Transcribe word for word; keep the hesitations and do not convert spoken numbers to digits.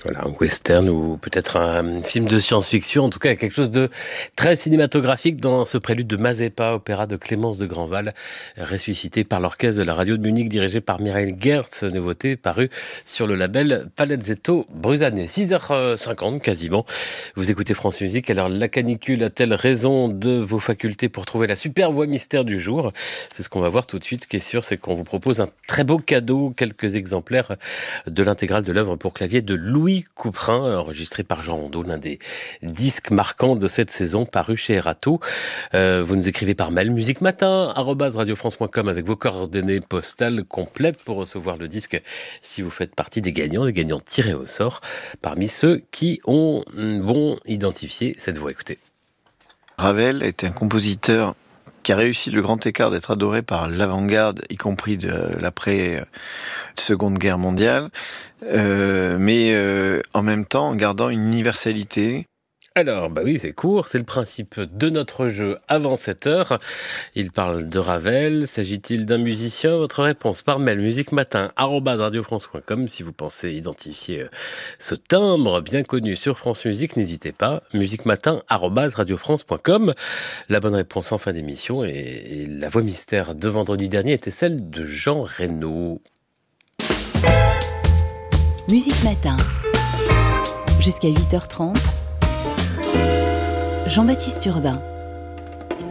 Voilà, un western ou peut-être un film de science-fiction. En tout cas, quelque chose de très cinématographique dans ce prélude de Mazeppa, opéra de Clémence de Grandval, ressuscité par l'orchestre de la radio de Munich, dirigé par Mireille Gertz, nouveauté parue sur le label Palazzetto Bruzane. six heures cinquante quasiment. Vous écoutez France Musique. Alors, la canicule a-t-elle raison de vos facultés pour trouver la super voix mystère du jour? C'est ce qu'on va voir tout de suite. Ce qui est sûr, c'est qu'on vous propose un très beau cadeau, quelques exemplaires de l'intégrale de l'œuvre pour clavier de Louis Couperin, enregistré par Jean Rondeau, l'un des disques marquants de cette saison, paru chez Erato. Euh, vous nous écrivez par mail musicmatin arobase radiofrance point com avec vos coordonnées postales complètes pour recevoir le disque si vous faites partie des gagnants, des gagnants tirés au sort parmi ceux qui ont vont identifier cette voix. Écoutez. Ravel était un compositeur qui a réussi le grand écart d'être adoré par l'avant-garde, y compris de l'après-seconde guerre mondiale, euh, mais euh, en même temps en gardant une universalité. Alors, bah oui, c'est court, c'est le principe de notre jeu avant sept heures. Il parle de Ravel. S'agit-il d'un musicien? Votre réponse par mail musicmatin arobase radiofrance point com. Si vous pensez identifier ce timbre bien connu sur France Musique, n'hésitez pas. musicmatin arobase radiofrance point com. La bonne réponse en fin d'émission et, et la voix mystère de vendredi dernier était celle de Jean Reno. Musique Matin, jusqu'à huit heures trente. Jean-Baptiste Urbain.